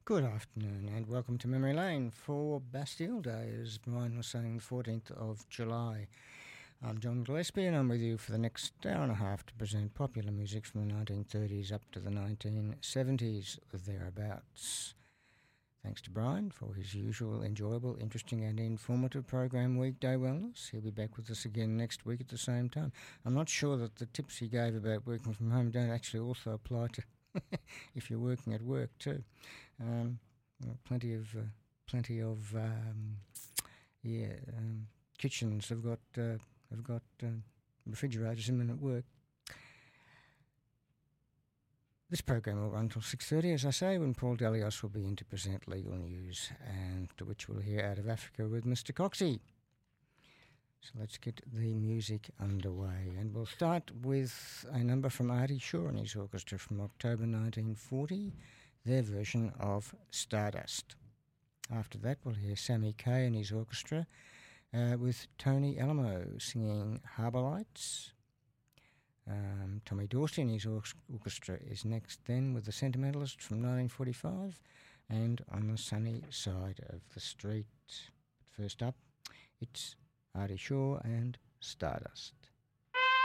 Good afternoon and welcome to Memory Lane for Bastille Day, as Brian was saying, the 14th of July. I'm John Gillespie and I'm with you for the next hour and a half to present popular music from the 1930s up to the 1970s, thereabouts. Thanks to Brian for his usual enjoyable, interesting and informative program, Weekday Wellness. He'll be back with us again next week at the same time. I'm not sure that the tips he gave about working from home don't actually also apply to if you're working at work too. Plenty of kitchens have got refrigerators in them at work. This program will run till 6:30, as I say, when Paul Delios will be in to present legal news, and to which we'll hear Out of Africa with Mr. Coxey. So let's get the music underway, and we'll start with a number from Artie Shaw and his orchestra from October 1940, their version of Stardust. After that, we'll hear Sammy Kaye and his orchestra with Tony Alamo singing Harbour Lights. Tommy Dorsey and his orchestra is next then with The Sentimentalist from 1945 and On the Sunny Side of the Street. But first up, it's Artie Shaw and Stardust.